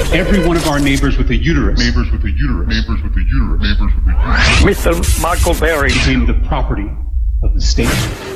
Every one of our neighbors with a uterus. Mr. Michael Berry became the property of the state.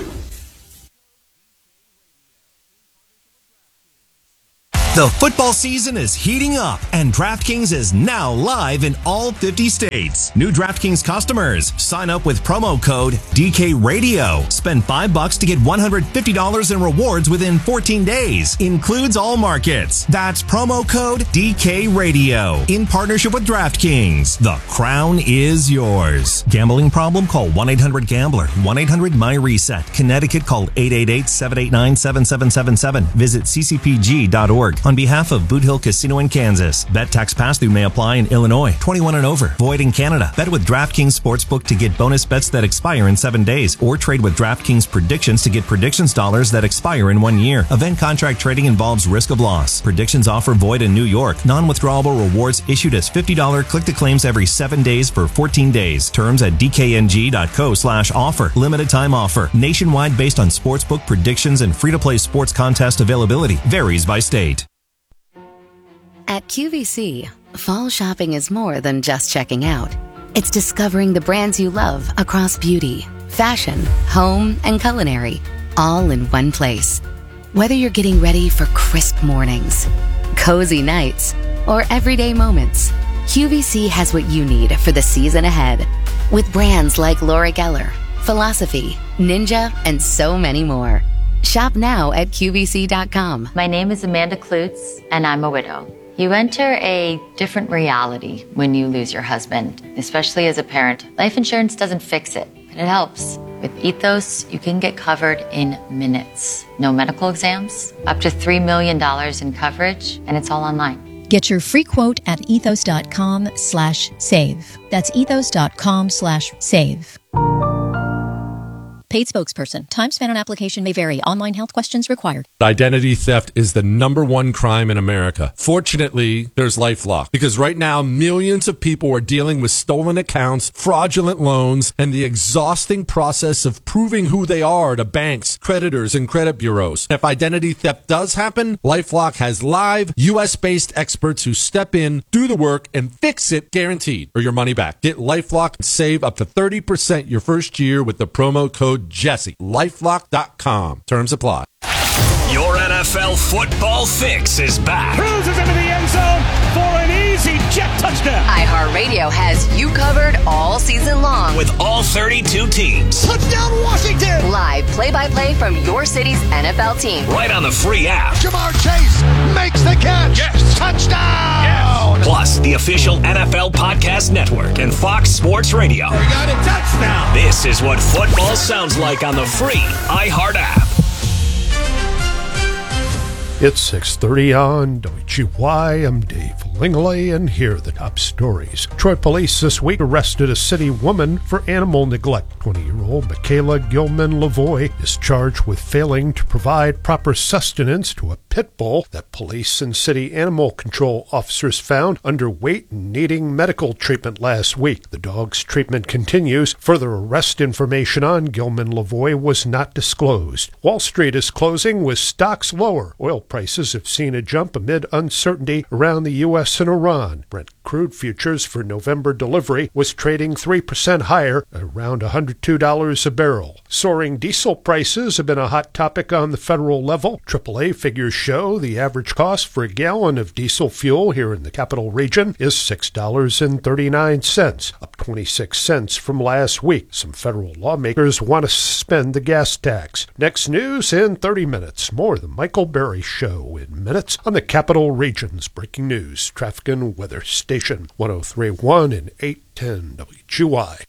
The football season is heating up, and DraftKings is now live in all 50 states. New DraftKings customers, sign up with promo code DKRadio. Spend $5 to get $150 in rewards within 14 days. Includes all markets. That's promo code DKRadio. In partnership with DraftKings. The crown is yours. Gambling problem? Call 1-800-GAMBLER. 1-800-MY-RESET. Connecticut, call 888-789-7777. Visit ccpg.org. On behalf of Boot Hill Casino in Kansas, bet tax pass-through may apply in Illinois. 21 and over. Void in Canada. Bet with DraftKings Sportsbook to get bonus bets that expire in 7 days, or trade with DraftKings Predictions to get predictions dollars that expire in 1 year. Event contract trading involves risk of loss. Predictions offer void in New York. Non-withdrawable rewards issued as $50 click-to-claims every 7 days for 14 days. Terms at dkng.co/offer. Limited time offer. Nationwide based on sportsbook predictions and free-to-play sports contest availability. Varies by state. At QVC, fall shopping is more than just checking out. It's discovering the brands you love across beauty, fashion, home, and culinary, all in one place. Whether you're getting ready for crisp mornings, cozy nights, or everyday moments, QVC has what you need for the season ahead. With brands like Laura Geller, Philosophy, Ninja, and so many more. Shop now at QVC.com. My name is Amanda Klutz, and I'm a widow. You enter a different reality when you lose your husband, especially as a parent. Life insurance doesn't fix it, but it helps. With Ethos, you can get covered in minutes. No medical exams, up to $3 million in coverage, and it's all online. Get your free quote at ethos.com/save. That's ethos.com/save. Paid spokesperson. Time spent on application may vary. Online health questions required. Identity theft is the #1 crime in America. Fortunately, there's LifeLock, because right now millions of people are dealing with stolen accounts, fraudulent loans, and the exhausting process of proving who they are to banks, creditors, and credit bureaus. If identity theft does happen, LifeLock has live U.S.-based experts who step in, do the work, and fix it, guaranteed, or your money back. Get LifeLock and save up to 30% your first year with the promo code Jesse. LifeLock.com. Terms apply. Your NFL football fix is back. Cruises into the end zone for an easy jet touchdown. iHeartRadio has you covered all season long. With all 32 teams. Touchdown Washington. Live play-by-play from your city's NFL team. Right on the free app. Ja'Marr Chase makes the catch. Yes. Touchdown. Yes. Plus the official NFL Podcast Network and Fox Sports Radio. We got a touchdown. This is what football sounds like on the free iHeart app. It's 6:30 on WGY. I'm Dave Lingley, and here are the top stories. Troy police this week arrested a city woman for animal neglect. 20-year-old Michaela Gilman-Lavoie is charged with failing to provide proper sustenance to a pit bull that police and city animal control officers found underweight and needing medical treatment last week. The dog's treatment continues. Further arrest information on Gilman-Lavoie was not disclosed. Wall Street is closing with stocks lower. Oil prices have seen a jump amid uncertainty around the U.S. and Iran. Brent crude futures for November delivery was trading 3% higher at around $102 a barrel. Soaring diesel prices have been a hot topic on the federal level. AAA figures show the average cost for a gallon of diesel fuel here in the capital region is $6.39, up 26 cents from last week. Some federal lawmakers want to suspend the gas tax. Next news in 30 minutes. More of the Michael Berry Show in minutes on the Capital Region's breaking news, traffic and weather station 103.1 and 810 WGY.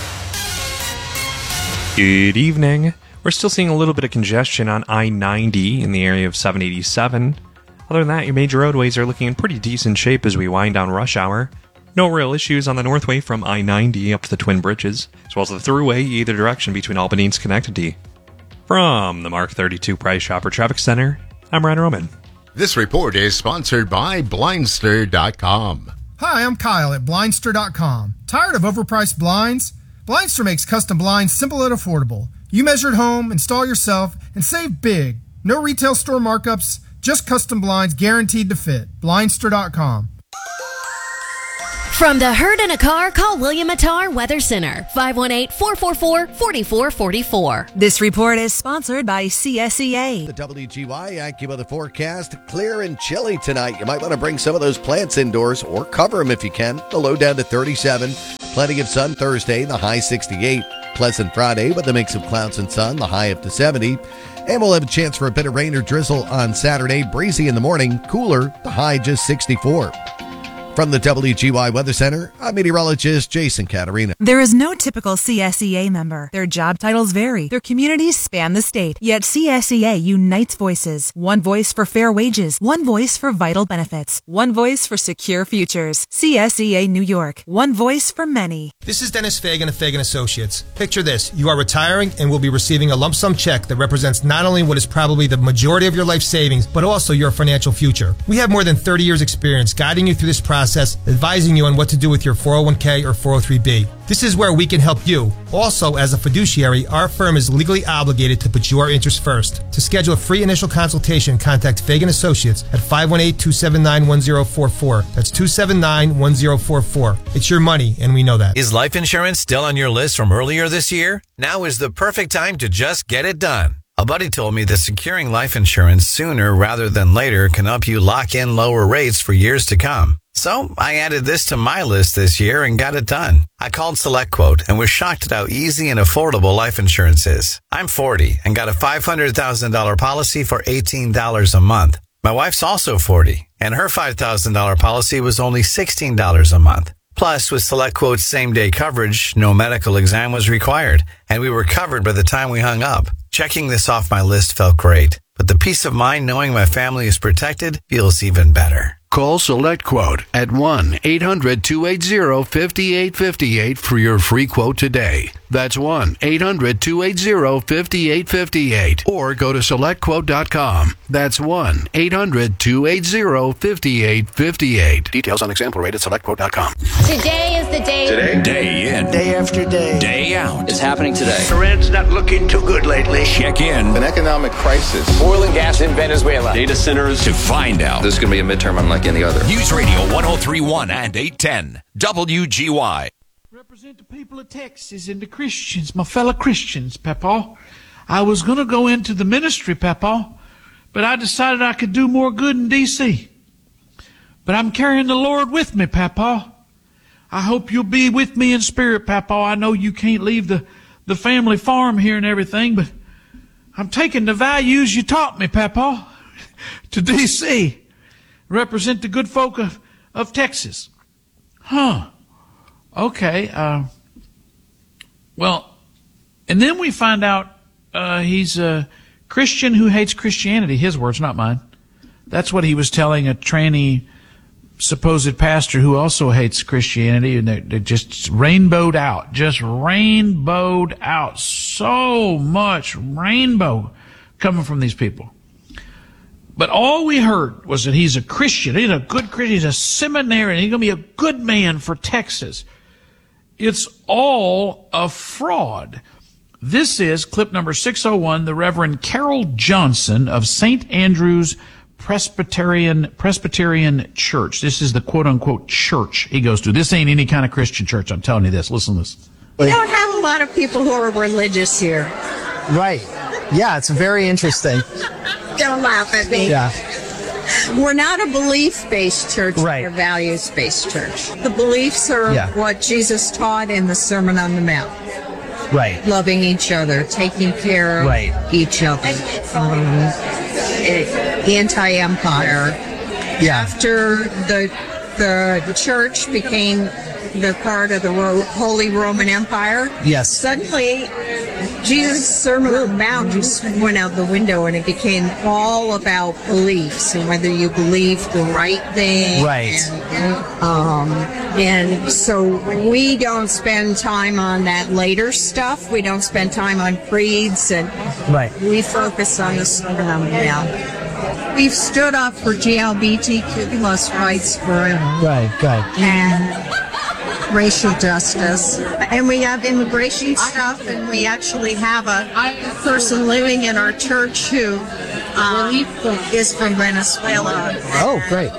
Good evening. We're still seeing a little bit of congestion on I-90 in the area of 787. Other than that, your major roadways are looking in pretty decent shape as we wind down rush hour. No real issues on the Northway from I-90 up to the Twin Bridges, as well as the Thruway either direction between Albany and Schenectady. From the Mark 32 Price Chopper Traffic Center, I'm Ryan Roman. This report is sponsored by Blindster.com. Hi, I'm Kyle at Blindster.com. Tired of overpriced blinds? Blindster makes custom blinds simple and affordable. You measure at home, install yourself, and save big. No retail store markups, Just custom blinds guaranteed to fit. Blindster.com. From the herd in a car, call William Attar Weather Center, 518-444-4444. This report is sponsored by CSEA. The WGY AccuWeather forecast, clear and chilly tonight. You might want to bring some of those plants indoors or cover them if you can. The low down to 37. Plenty of sun Thursday, the high 68. Pleasant Friday with a mix of clouds and sun, the high up to 70. And we'll have a chance for a bit of rain or drizzle on Saturday. Breezy in the morning, cooler, the high just 64. From the WGY Weather Center, I'm meteorologist Jason Caterina. There is no typical CSEA member. Their job titles vary. Their communities span the state. Yet CSEA unites voices. One voice for fair wages. One voice for vital benefits. One voice for secure futures. CSEA New York. One voice for many. This is Dennis Fagan of Fagan Associates. Picture this. You are retiring and will be receiving a lump sum check that represents not only what is probably the majority of your life savings, but also your financial future. We have more than 30 years experience guiding you through this process, advising you on what to do with your 401k or 403b. This is where we can help you. Also, as a fiduciary, our firm is legally obligated to put your interests first. To schedule a free initial consultation, contact Fagan Associates at 518-279-1044. That's 279-1044. It's your money, and we know that. Is life insurance still on your list from earlier this year? Now is the perfect time to just get it done. A buddy told me that securing life insurance sooner rather than later can help you lock in lower rates for years to come. So I added this to my list this year and got it done. I called SelectQuote and was shocked at how easy and affordable life insurance is. I'm 40 and got a $500,000 policy for $18 a month. My wife's also 40 and her $5,000 policy was only $16 a month. Plus, with SelectQuote's same-day coverage, no medical exam was required, and we were covered by the time we hung up. Checking this off my list felt great, but the peace of mind knowing my family is protected feels even better. Call SelectQuote at 1-800-280-5858 for your free quote today. That's 1-800-280-5858. Or go to SelectQuote.com. That's 1-800-280-5858. Details on example rate at SelectQuote.com. Today is the day. Today. Day in. Day after day. Day out. It's happening today. Iran's not looking too good lately. Check in. An economic crisis. Oil and gas in Venezuela. Data centers to find out. This is going to be a midterm unlike any other. News Radio 103.1 and 810. WGY. Represent the people of Texas and the Christians, my fellow Christians, Papa. I was going to go into the ministry, Papa, but I decided I could do more good in D.C. But I'm carrying the Lord with me, Papa. I hope you'll be with me in spirit, Papa. I know you can't leave the family farm here and everything, but I'm taking the values you taught me, Papa, to D.C. Represent the good folk of Texas. Okay. Well, and then we find out he's a Christian who hates Christianity. His words, not mine. That's what he was telling a tranny supposed pastor who also hates Christianity, and they just rainbowed out. Just rainbowed out. So much rainbow coming from these people. But all we heard was that he's a Christian. He's a good Christian. He's a seminarian. He's going to be a good man for Texas. It's all a fraud. This is clip number 601, the Reverend Carol Johnson of St. Andrew's Presbyterian Church. This is the quote-unquote church he goes to. This ain't any kind of Christian church. I'm telling you this. Listen to this. We don't have a lot of people who are religious here. Right. Yeah, it's very interesting. Don't laugh at me. Yeah. We're not a belief-based church. Right. We're a values-based church. The beliefs are what Jesus taught in the Sermon on the Mount. Right. Loving each other, taking care of each other. Anti-empire. Yeah. After the church became the part of the Holy Roman Empire. Yes. Suddenly, Jesus' Sermon on the Mount just went out the window, and it became all about beliefs and whether you believe the right thing. Right. And so we don't spend time on that later stuff. We don't spend time on creeds, and we focus on the Sermon on the Mount. We've stood up for GLBTQ plus rights forever. Right. And racial justice. And we have immigration stuff, and we actually have a person living in our church who relief is from Venezuela. Oh, great.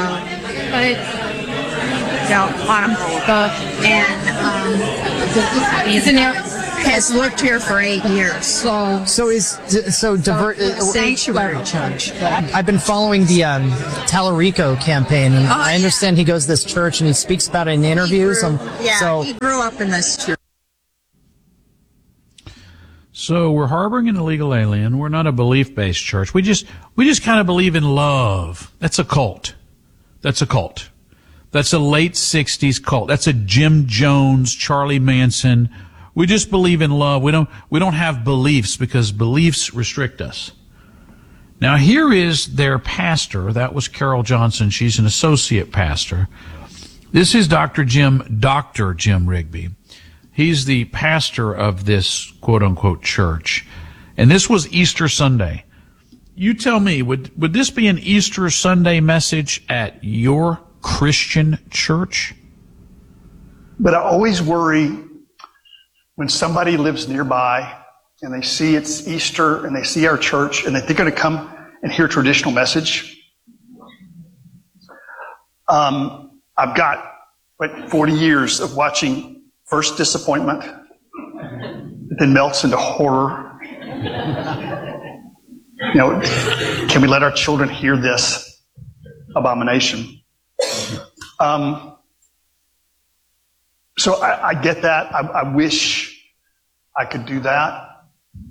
Has lived here for 8 years. Sanctuary church. I've been following the Talarico campaign, and I understand he goes to this church and he speaks about it in interviews. He grew up in this church. So we're harboring an illegal alien. We're not a belief-based church. We just kind of believe in love. That's a cult. That's a cult. That's a late 60s cult. That's a Jim Jones, Charlie Manson. We just believe in love. We don't have beliefs because beliefs restrict us. Now here is their pastor. That was Carol Johnson. She's an associate pastor. This is Dr. Jim Rigby. He's the pastor of this quote-unquote church. And this was Easter Sunday. You tell me, would this be an Easter Sunday message at your Christian church? But I always worry when somebody lives nearby and they see it's Easter and they see our church and they're going to come and hear a traditional message. I've got 40 years of watching first disappointment, then melts into horror. Can we let our children hear this abomination? So I get that. I wish I could do that.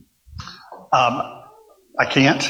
I can't.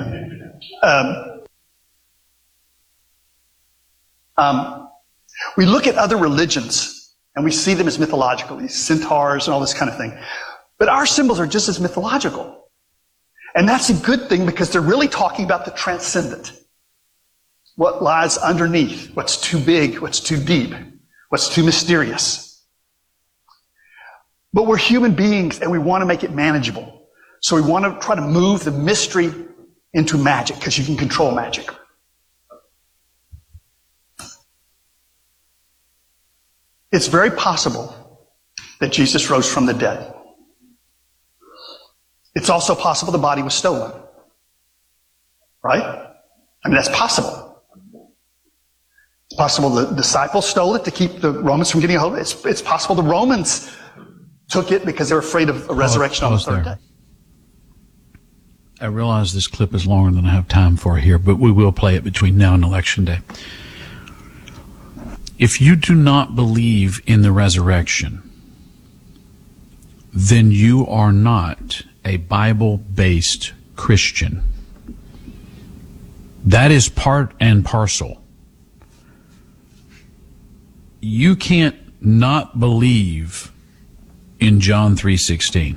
We look at other religions and we see them as mythological, these centaurs and all this kind of thing. But our symbols are just as mythological. And that's a good thing because they're really talking about the transcendent. What lies underneath, what's too big, what's too deep, what's too mysterious. But we're human beings and we want to make it manageable. So we want to try to move the mystery into magic because you can control magic. It's very possible that Jesus rose from the dead. It's also possible the body was stolen. Right? I mean, that's possible. It's possible the disciples stole it to keep the Romans from getting a hold of it. It's possible the Romans took it because they were afraid of a resurrection on the third day. I realize this clip is longer than I have time for here, but we will play it between now and Election Day. If you do not believe in the resurrection, then you are not a Bible-based Christian. That is part and parcel. You can't not believe in John 3:16.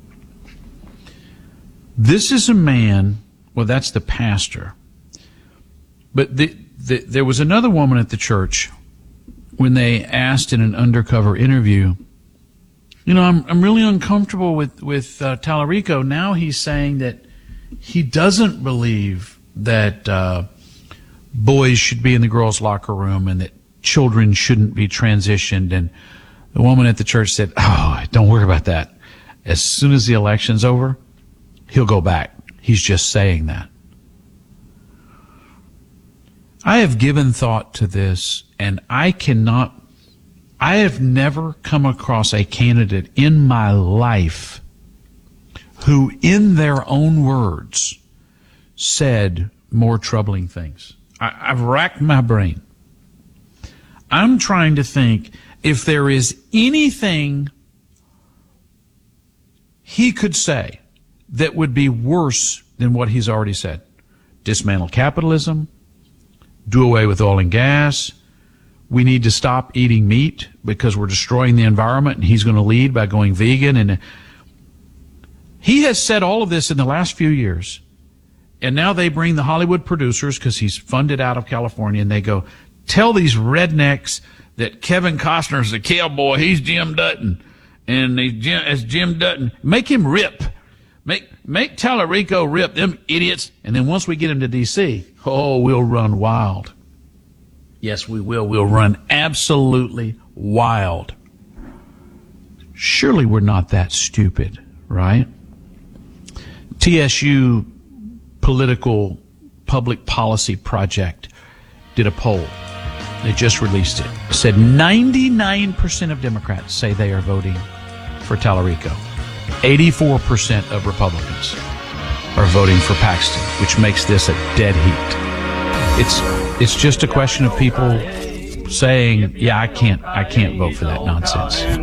This is a man, well, that's the pastor. But there was another woman at the church when they asked in an undercover interview, I'm really uncomfortable with Talarico. Now he's saying that he doesn't believe that boys should be in the girls' locker room and that children shouldn't be transitioned. And the woman at the church said, don't worry about that. As soon as the election's over, he'll go back. He's just saying that. I have given thought to this, and I have never come across a candidate in my life who, in their own words, said more troubling things. I've racked my brain. I'm trying to think if there is anything he could say that would be worse than what he's already said. Dismantle capitalism, do away with oil and gas, we need to stop eating meat because we're destroying the environment, and he's going to lead by going vegan. And he has said all of this in the last few years. And now they bring the Hollywood producers, because he's funded out of California, and they go, tell these rednecks that Kevin Costner's the cowboy, he's Jim Dutton. And as Jim Dutton, make him rip. Make Talarico rip, them idiots. And then once we get him to D.C., we'll run wild. Yes, we will. We'll run absolutely wild. Surely we're not that stupid, right? TSU political public policy project did a poll. They just released it. It said 99% of Democrats say they are voting for Tallarico. 84% of Republicans are voting for Paxton, which makes this a dead heat. It's just a question of people saying, yeah, I can't vote for that nonsense.